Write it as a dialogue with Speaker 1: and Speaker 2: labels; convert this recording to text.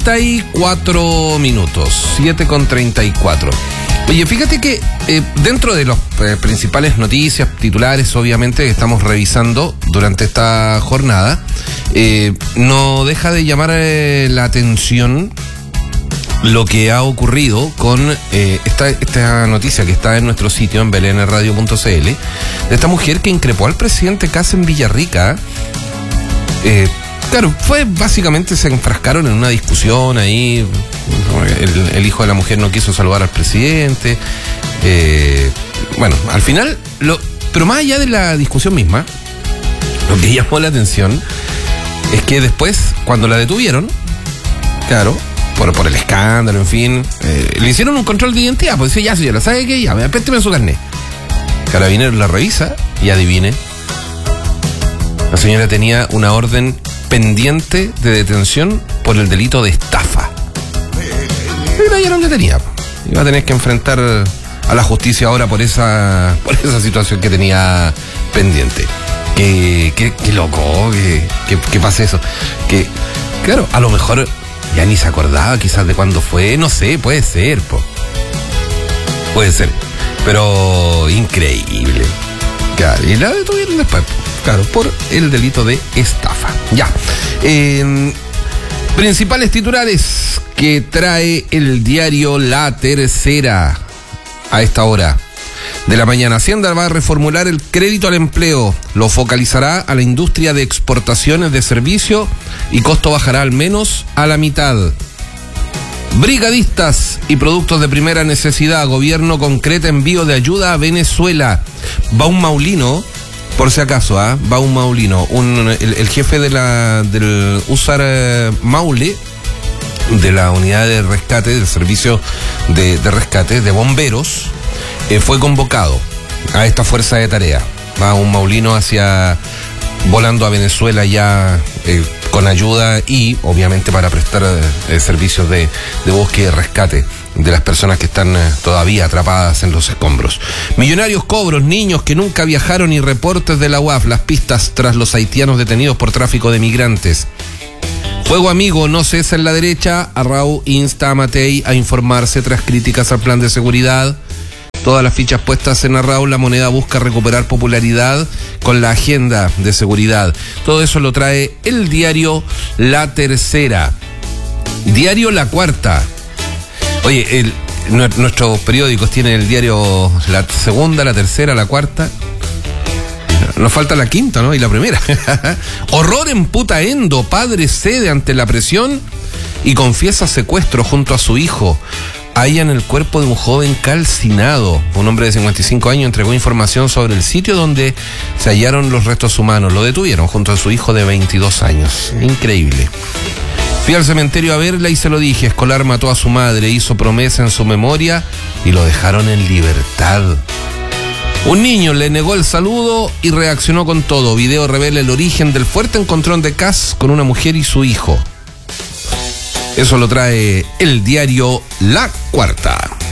Speaker 1: 34 minutos, 7:34. Oye, fíjate que dentro de las principales noticias, titulares, obviamente, que estamos revisando durante esta jornada, no deja de llamar la atención lo que ha ocurrido con esta noticia que está en nuestro sitio, en blnradio.cl, de esta mujer que increpó al presidente Kast en Villarrica. Claro, básicamente se enfrascaron en una discusión ahí. El hijo de la mujer no quiso saludar al presidente. Bueno, al final, pero más allá de la discusión misma, lo que llamó la atención es que después, cuando la detuvieron, claro, por el escándalo, en fin, le hicieron un control de identidad. Pues dice, ya señora, ¿sabe qué? Ya, présteme su carnet. Carabineros la revisa y adivine, la señora tenía una orden pendiente de detención por el delito de estafa. Y la hallaron detenida. Iba a tener que enfrentar a la justicia ahora por esa situación que tenía pendiente. Qué loco que pase eso. Que, claro, a lo mejor ya ni se acordaba quizás de cuándo fue. No sé, puede ser, puede ser. Pero increíble. Claro, y la detuvieron después, claro, por el delito de estafa. Ya. Principales titulares que trae el diario La Tercera a esta hora de la mañana. Hacienda va a reformular el crédito al empleo. Lo focalizará a la industria de exportaciones de servicio y costo bajará al menos a la mitad. Brigadistas y productos de primera necesidad. Gobierno concreta envío de ayuda a Venezuela. Va un maulino, por si acaso, va un maulino, el jefe del USAR Maule, de la unidad de rescate, del servicio de rescate de bomberos, fue convocado a esta fuerza de tarea. Va un maulino volando a Venezuela ya con ayuda y obviamente para prestar servicios de búsqueda y rescate de las personas que están todavía atrapadas en los escombros. Millonarios cobros, niños que nunca viajaron y reportes de la UAF, las pistas tras los haitianos detenidos por tráfico de migrantes. Fuego amigo no cesa en la derecha. Arrau insta a Matei a informarse tras críticas al plan de seguridad. Todas las fichas puestas en Arrau, la moneda busca recuperar popularidad con la agenda de seguridad. Todo eso lo trae el diario La Tercera. Diario La Cuarta. Oye, nuestros periódicos tienen el diario La Segunda, La Tercera, La Cuarta. Nos falta la quinta, ¿no? Y la primera. Horror en Putaendo. Padre cede ante la presión y confiesa secuestro junto a su hijo. Hallan el cuerpo de un joven calcinado. Un hombre de 55 años entregó información sobre el sitio donde se hallaron los restos humanos. Lo detuvieron junto a su hijo de 22 años. Increíble. Fui al cementerio a verla y se lo dije. Escolar mató a su madre, hizo promesa en su memoria y lo dejaron en libertad. Un niño le negó el saludo y reaccionó con todo. Video revela el origen del fuerte encontrón de Kast con una mujer y su hijo. Eso lo trae el diario La Cuarta.